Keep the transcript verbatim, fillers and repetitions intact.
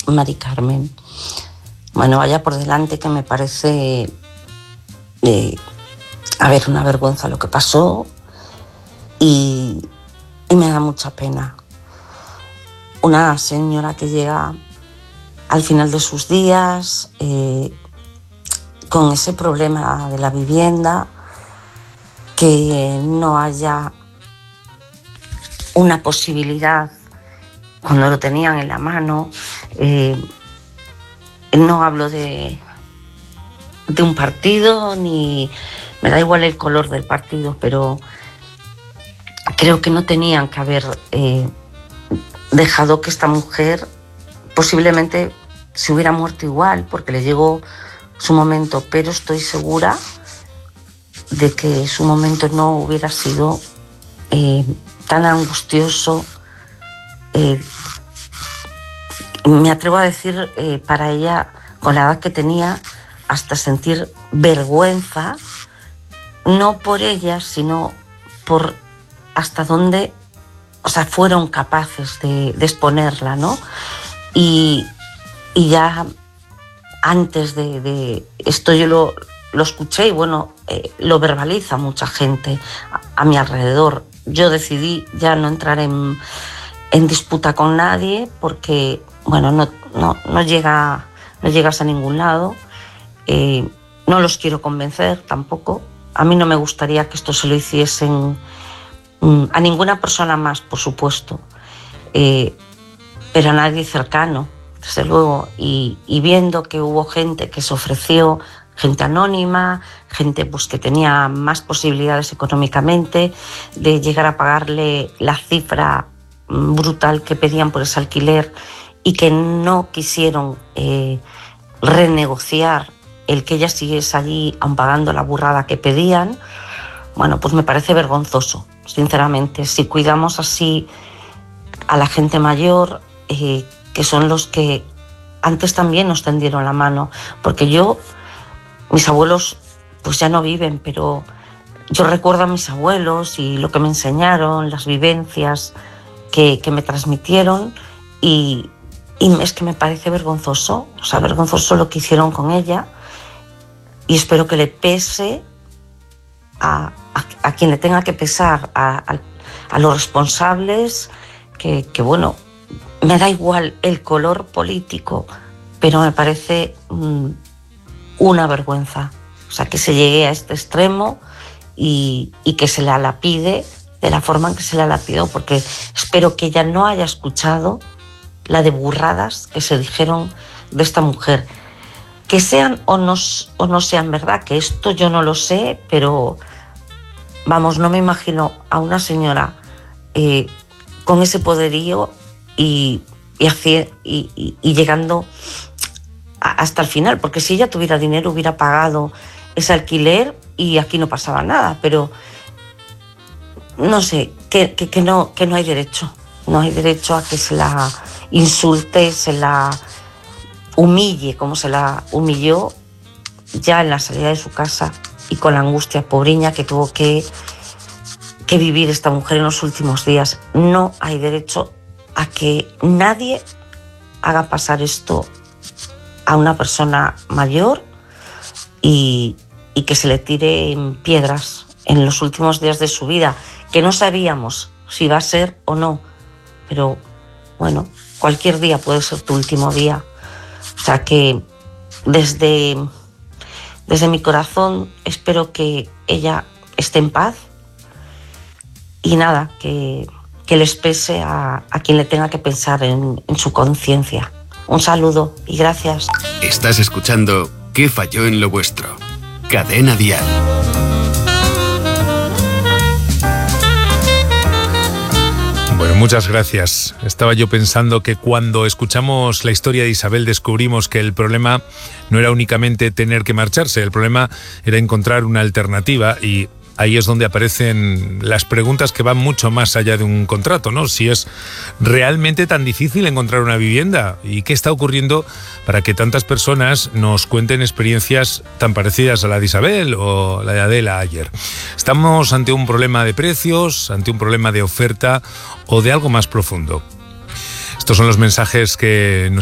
Mari Carmen. Bueno, vaya por delante que me parece, eh, a ver, una vergüenza lo que pasó y, y me da mucha pena. Una señora que llega al final de sus días eh, con ese problema de la vivienda, que no haya una posibilidad cuando lo tenían en la mano. Eh, no hablo de, de un partido, ni me da igual el color del partido, pero creo que no tenían que haber eh, dejado que esta mujer posiblemente se hubiera muerto igual, porque le llegó su momento, pero estoy segura de que su momento no hubiera sido eh, tan angustioso. Eh, me atrevo a decir, eh, para ella, con la edad que tenía, hasta sentir vergüenza, no por ella, sino por hasta dónde, o sea, fueron capaces de, de exponerla, ¿no? Y, y ya antes de, de esto yo lo, lo escuché y bueno, eh, lo verbaliza mucha gente a, a mi alrededor. Yo decidí ya no entrar en, en disputa con nadie porque, bueno, no, no, no, llega, no llegas a ningún lado. Eh, no los quiero convencer tampoco. A mí no me gustaría que esto se lo hiciesen mm, a ninguna persona más, por supuesto, eh, pero a nadie cercano, desde luego. Y, y viendo que hubo gente que se ofreció, gente anónima, gente pues, que tenía más posibilidades económicamente de llegar a pagarle la cifra brutal que pedían por ese alquiler y que no quisieron eh, renegociar el que ella siguiese allí aun pagando la burrada que pedían, bueno, pues me parece vergonzoso, sinceramente. Si cuidamos así a la gente mayor, eh, que son los que antes también nos tendieron la mano, porque yo, mis abuelos pues ya no viven, pero yo recuerdo a mis abuelos y lo que me enseñaron, las vivencias que, que me transmitieron y, y es que me parece vergonzoso, o sea, vergonzoso lo que hicieron con ella. Y espero que le pese a, a, a quien le tenga que pesar, a, a, a los responsables, que, que bueno, me da igual el color político, pero me parece mmm, una vergüenza. O sea, que se llegue a este extremo y, y que se la lapide de la forma en que se la lapidó, porque espero que ella no haya escuchado la de burradas que se dijeron de esta mujer. Que sean o no, o no sean verdad, que esto yo no lo sé, pero vamos, no me imagino a una señora eh, con ese poderío y, y, hacia, y, y, y llegando a, hasta el final, porque si ella tuviera dinero hubiera pagado ese alquiler y aquí no pasaba nada, pero no sé, que, que, que, no, que no hay derecho, no hay derecho a que se la insulte, se la humille como se la humilló ya en la salida de su casa y con la angustia pobriña que tuvo que, que vivir esta mujer en los últimos días. No hay derecho a que nadie haga pasar esto a una persona mayor y, y que se le tiren piedras en los últimos días de su vida, que no sabíamos si va a ser o no, pero bueno, cualquier día puede ser tu último día. O sea que desde, desde mi corazón espero que ella esté en paz y nada, que, que les pese a, a quien le tenga que pensar en, en su conciencia. Un saludo y gracias. Estás escuchando ¿Qué falló en lo vuestro? Cadena Dial. Bueno, muchas gracias. Estaba yo pensando que cuando escuchamos la historia de Isabel descubrimos que el problema no era únicamente tener que marcharse, el problema era encontrar una alternativa y ahí es donde aparecen las preguntas que van mucho más allá de un contrato, ¿no? Si es realmente tan difícil encontrar una vivienda y qué está ocurriendo para que tantas personas nos cuenten experiencias tan parecidas a la de Isabel o la de Adela ayer. ¿Estamos ante un problema de precios, ante un problema de oferta o de algo más profundo? Estos son los mensajes que nos